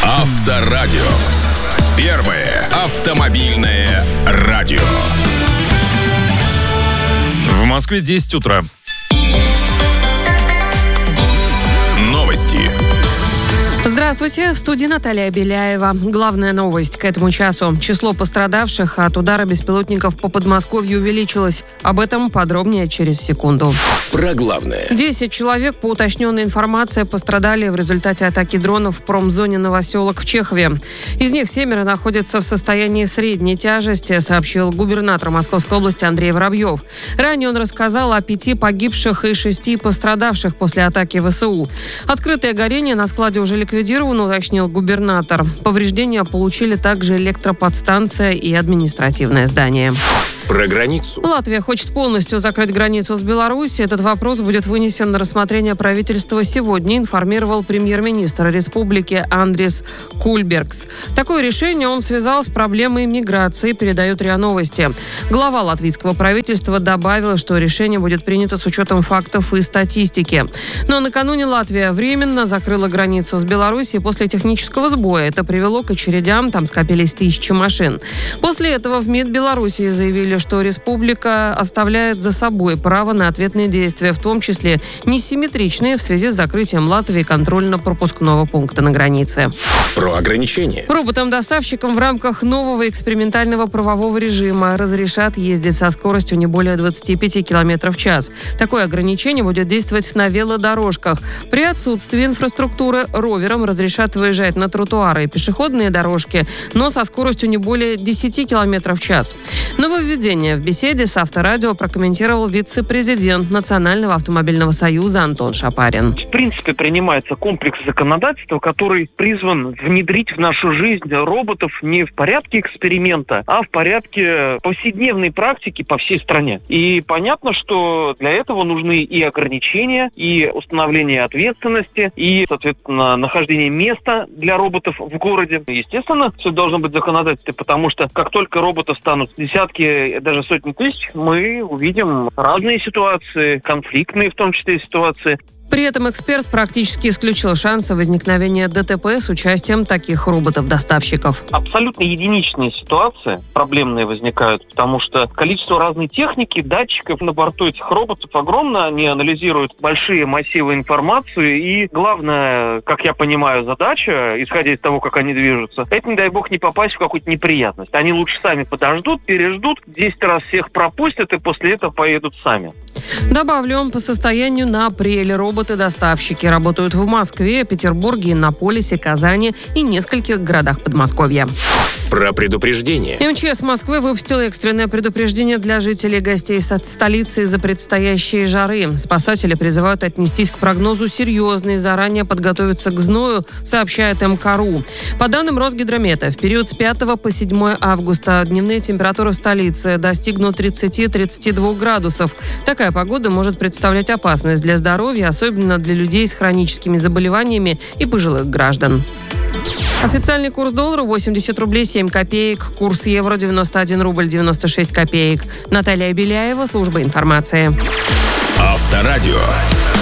Авторадио. Первое автомобильное радио. В Москве 10 утра. Новости. Здравствуйте, в студии Наталья Беляева. Главная новость к этому часу. Число пострадавших от удара беспилотников по Подмосковью увеличилось. Об этом подробнее через секунду. Про главное. 10 человек, по уточненной информации, пострадали в результате атаки дронов в промзоне Новоселок в Чехове. Из них 7 находятся в состоянии средней тяжести, сообщил губернатор Московской области Андрей Воробьев. Ранее он рассказал о 5 погибших и 6 пострадавших после атаки ВСУ. Открытое горение на складе уже ликвидировано, уточнил губернатор. Повреждения получили также электроподстанция и административное здание. Про границу. Латвия хочет полностью закрыть границу с Беларусью. Этот вопрос будет вынесен на рассмотрение правительства сегодня, информировал премьер-министр республики Андрис Кульбергс. Такое решение он связал с проблемой миграции, передает РИА Новости. Глава латвийского правительства добавил, что решение будет принято с учетом фактов и статистики. Но накануне Латвия временно закрыла границу с Беларусью после технического сбоя. Это привело к очередям, там скопились тысячи машин. После этого в МИД Белоруссии заявили, что республика оставляет за собой право на ответные действия, в том числе несимметричные в связи с закрытием Латвии контрольно-пропускного пункта на границе. Про ограничения. Роботам-доставщикам в рамках нового экспериментального правового режима разрешат ездить со скоростью не более 25 км в час. Такое ограничение будет действовать на велодорожках. При отсутствии инфраструктуры роверам разрешат выезжать на тротуары и пешеходные дорожки, но со скоростью не более 10 км в час. Нововведение в беседе с Авторадио прокомментировал вице-президент Национального автомобильного союза Антон Шапарин. В принципе, принимается комплекс законодательства, который призван внедрить в нашу жизнь роботов не в порядке эксперимента, а в порядке повседневной практики по всей стране. И понятно, что для этого нужны и ограничения, и установление ответственности, и, соответственно, нахождение места для роботов в городе. Естественно, все должно быть законодательство, потому что как только роботов станут десятки, даже сотни тысяч, мы увидим разные ситуации, конфликтные в том числе ситуации. При этом эксперт практически исключил шансы возникновения ДТП с участием таких роботов-доставщиков. Абсолютно единичные ситуации проблемные возникают, потому что количество разной техники, датчиков на борту этих роботов огромно, они анализируют большие массивы информации, и главная, как я понимаю, задача, исходя из того, как они движутся, это, не дай бог, не попасть в какую-то неприятность. Они лучше сами подождут, переждут, 10 раз всех пропустят и после этого поедут сами. Добавлю, по состоянию на апрель роботы-доставщики работают в Москве, Петербурге, Иннополисе, Казани и нескольких городах Подмосковья. Про предупреждение. МЧС Москвы выпустила экстренное предупреждение для жителей и гостей столицы из-за предстоящей жары. Спасатели призывают отнестись к прогнозу серьезно и заранее подготовиться к зною, сообщает МКРУ. По данным Росгидромета, в период с 5 по 7 августа дневные температуры в столице достигнут 30-32 градусов. Такая погода может представлять опасность для здоровья, особенно для людей с хроническими заболеваниями и пожилых граждан. Официальный курс доллара 80 рублей 7 копеек. Курс евро 91 рубль 96 копеек. Наталья Беляева, служба информации. Авторадио.